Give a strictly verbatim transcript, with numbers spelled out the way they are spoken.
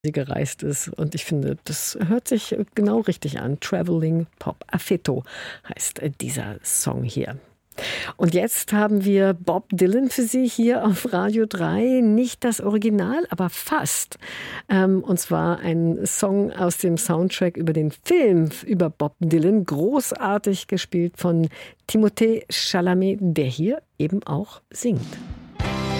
sie gereist ist. Und ich finde, das hört sich genau richtig an. Traveling Pop. Affetto heißt dieser Song hier. Und jetzt haben wir Bob Dylan für Sie hier auf Radio drei. Nicht das Original, aber fast. Ähm, und zwar ein Song aus dem Soundtrack über den Film über Bob Dylan. Großartig gespielt von Timothée Chalamet, der hier eben auch singt.